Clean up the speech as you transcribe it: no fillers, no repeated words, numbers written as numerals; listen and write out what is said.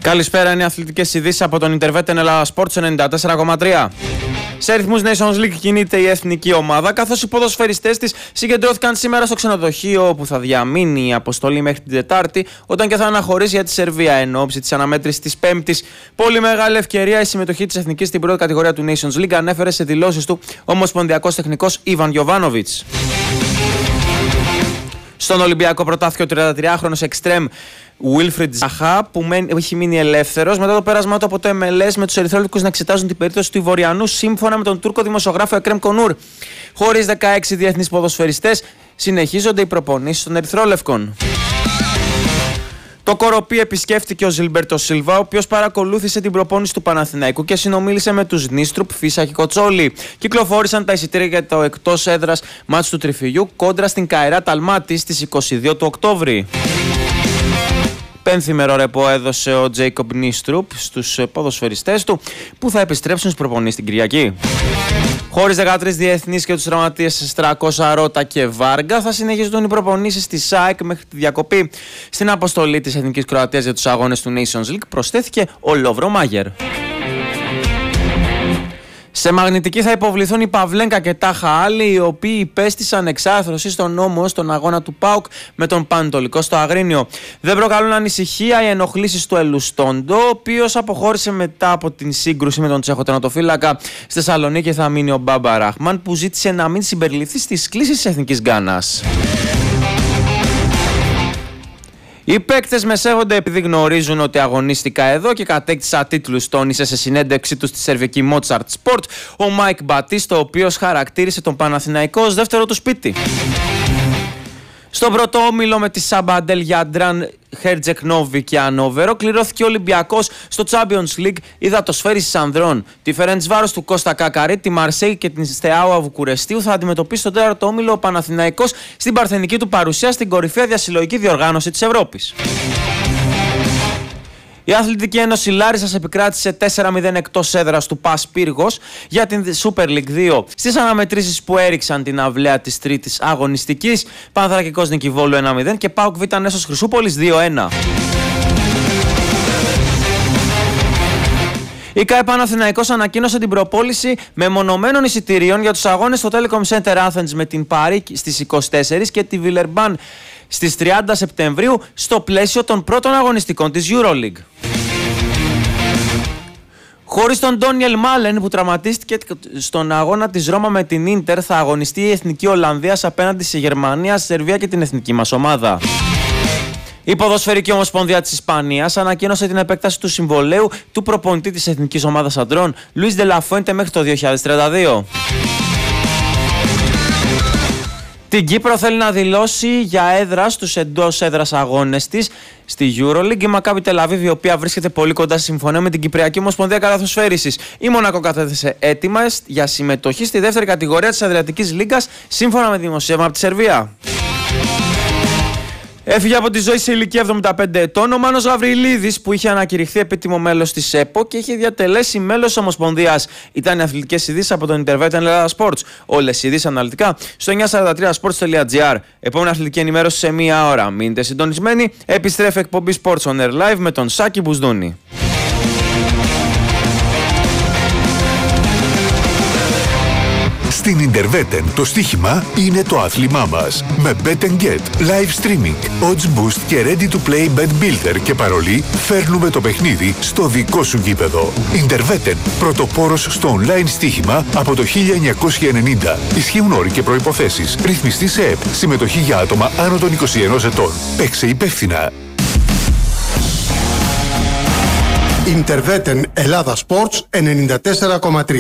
Καλησπέρα, είναι αθλητικές ειδήσεις από τον Interveten Ελλάδα Sports 94,3. Σε ρυθμούς Nations League κινείται η εθνική ομάδα, καθώς οι ποδοσφαιριστές της συγκεντρώθηκαν σήμερα στο ξενοδοχείο όπου θα διαμείνει η αποστολή μέχρι την Τετάρτη, όταν και θα αναχωρήσει για τη Σερβία εν ώψη της αναμέτρησης της Πέμπτης. Πολύ μεγάλη ευκαιρία η συμμετοχή της εθνικής στην πρώτη κατηγορία του Nations League, ανέφερε σε δηλώσεις του ο ομοσπονδιακός τεχνικός Ιβαν Γιοβάνοβιτς. Στον Ολυμπιακό πρωτάθηκε ο 33χρονος εξτρέμ Wilfried Zaha, που έχει μείνει ελεύθερος μετά το πέρασμά του από το MLS, με τους ερυθρόλευκους να εξετάζουν την περίπτωση του Ivoriανού, σύμφωνα με τον Τούρκο δημοσιογράφο Ekrem Konur. Χωρίς 16 διεθνείς ποδοσφαιριστές, συνεχίζονται οι προπονήσεις των ερυθρόλευκων. Το Κοροπή επισκέφτηκε ο Ζιλμπέρτο Σίλβα, ο οποίος παρακολούθησε την προπόνηση του Παναθηναϊκού και συνομίλησε με τους Νίστρουπ, Φίσα και Κοτσόλη. Κυκλοφόρησαν τα εισιτήρια για το εκτός έδρας μάτς του Τριφυλιού κόντρα στην Καϊράτ Αλμάτι στις 22 του Οκτώβρη. Πένθυμερο ρεπό έδωσε ο Τζέικομπ Νίστρουπ στους ποδοσφαιριστές του, που θα επιστρέψουν στις προπονήσεις την Κυριακή. Χωρίς 13 διεθνείς και τους τραυματίες Στρακώσα, Ρώτα και Βάργα, θα συνεχιστούν οι προπονήσεις στη ΣΑΕΚ μέχρι τη διακοπή. Στην αποστολή της Εθνικής Κροατίας για τους αγώνες του Nations League προσθέθηκε ο Λόβρο Μάγερ. Σε Μαγνητική θα υποβληθούν οι Παυλένκα και Τάχα Άλλη, οι οποίοι υπέστησαν εξάρθρωση στον νόμο στον αγώνα του ΠΑΟΚ με τον Πανετολικό στο Αγρίνιο. Δεν προκαλούν ανησυχία οι ενοχλήσεις του Ελουστόντο, ο οποίος αποχώρησε μετά από την σύγκρουση με τον Τσεχοτερματοφύλακα. Στη Θεσσαλονίκη θα μείνει ο Μπάμπα Ραχμάν, που ζήτησε να μην συμπεριληφθεί στις κλήσεις της Εθνικής Γκάνας. Οι παίκτες μεσαίχονται επειδή γνωρίζουν ότι αγωνίστηκα εδώ και κατέκτησα τίτλους, τόνισε σε συνέντευξή του στη σερβική Mozart Sport ο Μάικ Μπατίστο, ο οποίος χαρακτήρισε τον Παναθηναϊκό ως δεύτερο του σπίτι. Στον πρώτο όμιλο με τη Σαμπαντέλ, Γιαντράν, Χέρτζεκ Νόβι και Ανόβερο κληρώθηκε ο Ολυμπιακός στο Champions League υδατοσφαίρισης ανδρών. Τη Φερεντσβάρος του Κώστα Κακαρί, τη Μαρσέη και την Στεάουα Βουκουρεστίου θα αντιμετωπίσει στον τέταρτο όμιλο ο Παναθηναϊκός στην παρθενική του παρουσία στην κορυφαία διασυλλογική διοργάνωση της Ευρώπης. Η Αθλητική Ένωση Λάρισσας επικράτησε 4-0 εκτός έδρας του ΠΑΣ Πύργος για την Super League 2 στις αναμετρήσεις που έριξαν την αυλαία της τρίτης αγωνιστικής. Πανθρακικός Νικηβόλου 1-0 και ΠΑΟΚ Β' Νέσος Χρυσούπολης 2-1. Η ΚΑΕ Παναθηναϊκός ανακοίνωσε την προπόληση μεμονωμένων εισιτηρίων για τους αγώνες στο Telecom Center Athens με την Πάρη στις 24 και τη Βιλερμπάν στις 30 Σεπτεμβρίου στο πλαίσιο των πρώτων αγωνιστικών της EuroLeague. Χωρίς τον Ντόνιελ Μάλεν, που τραυματίστηκε στον αγώνα της Ρώμα με την Ίντερ, θα αγωνιστεί η Εθνική Ολλανδίας απέναντι σε Γερμανία, Σερβία και την εθνική μας ομάδα. Η Ποδοσφαιρική Ομοσπονδία της Ισπανίας ανακοίνωσε την επέκταση του συμβολαίου του προπονητή της εθνικής ομάδας αντρών, Λουίς Ντε Λα Φουέντε, μέχρι το 2032. Την Κύπρο θέλει να δηλώσει για έδρα στους εντός έδρας αγώνες της στη EuroLeague η Μακάμπι Τελαβίβ, η οποία βρίσκεται πολύ κοντά στη συμφωνία με την Κυπριακή Ομοσπονδία Καλαθοσφαίρισης. Η Μονακό κατέθεσε έτοιμα για συμμετοχή στη δεύτερη κατηγορία της Αδριατικής Λίγκας, σύμφωνα με δημοσίευμα από τη Σερβία. Έφυγε από τη ζωή σε ηλικία 75 ετών ο Μάνος Γαβριλίδης, που είχε ανακηρυχθεί επίτιμο μέλος της ΕΠΟ και είχε διατελέσει μέλος της Ομοσπονδίας. Ήταν οι αθλητικές ειδήσεις από τον Interveten Ελλάδα Sports. Όλες οι ειδήσεις αναλυτικά στο 943sports.gr. Επόμενη αθλητική ενημέρωση σε μία ώρα. Μείνετε συντονισμένοι. Επιστρέφει εκπομπή Sports on Air Live με τον Σάκη Μπουσδούνη. Στην Interveten το στοίχημα είναι το άθλημά μας. Με Bet & Get, live streaming, odds boost και ready to play bet builder και παρολί, φέρνουμε το παιχνίδι στο δικό σου γήπεδο. Interveten, πρωτοπόρος στο online στοίχημα από το 1990. Ισχύουν όροι και προϋποθέσεις. Ρυθμιστή σε ΕΠ. Συμμετοχή για άτομα άνω των 21 ετών. Παίξε υπεύθυνα. Interveten Ελλάδα Sports 94,3.